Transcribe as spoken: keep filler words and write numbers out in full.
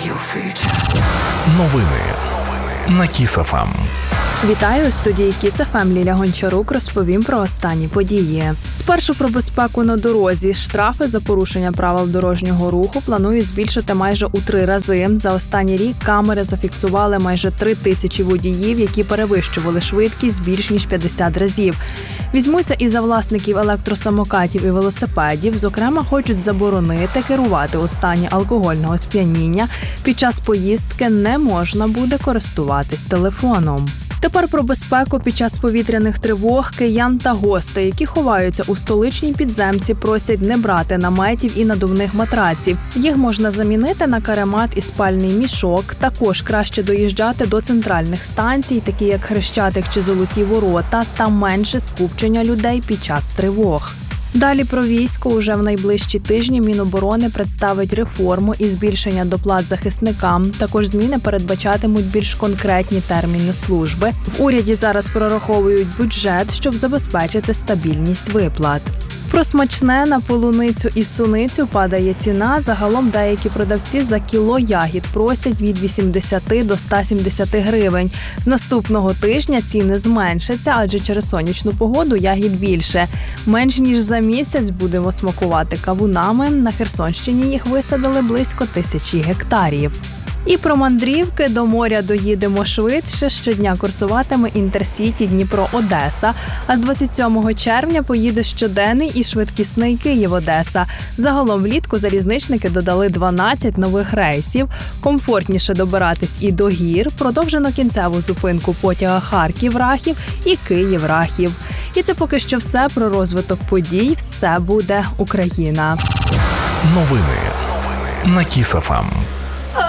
Новини на Кіс еф ем. Вітаю, у студії Кіс еф ем Ліля Гончарук розповім про останні події. Спершу про безпеку на дорозі. Штрафи за порушення правил дорожнього руху планують збільшити майже у три рази. За останній рік камери зафіксували майже три тисячі водіїв, які перевищували швидкість більш ніж п'ятдесят разів. Візьмуться і за власників електросамокатів і велосипедів. Зокрема, хочуть заборонити керувати у стані алкогольного сп'яніння. Під час поїздки не можна буде користуватись телефоном. Тепер про безпеку під час повітряних тривог. Киян та гостей, які ховаються у столичній підземці, просять не брати наметів і надувних матраців. Їх можна замінити на каремат і спальний мішок. Також краще доїжджати до центральних станцій, такі як Хрещатик чи Золоті Ворота, та менше скупчення людей під час тривог. Далі про військо. Уже в найближчі тижні Міноборони представить реформу і збільшення доплат захисникам. Також зміни передбачатимуть більш конкретні терміни служби. В уряді зараз прораховують бюджет, щоб забезпечити стабільність виплат. Про смачне. На полуницю і суницю падає ціна. Загалом деякі продавці за кіло ягід просять від вісімдесят до ста сімдесят гривень. З наступного тижня ціни зменшаться, адже через сонячну погоду ягід більше. Менш ніж за місяць будемо смакувати кавунами. На Херсонщині їх висадили близько тисячі гектарів. І про мандрівки. До моря доїдемо швидше. Щодня курсуватиме Інтерсіті Дніпро-Одеса. А з двадцять сьомого червня поїде щоденний і швидкісний Київ-Одеса. Загалом влітку залізничники додали дванадцять нових рейсів. Комфортніше добиратись і до гір. Продовжено кінцеву зупинку потяга Харків-Рахів і Київ-Рахів. І це поки що все про розвиток подій. Все буде Україна. Новини на Кіс еф ем.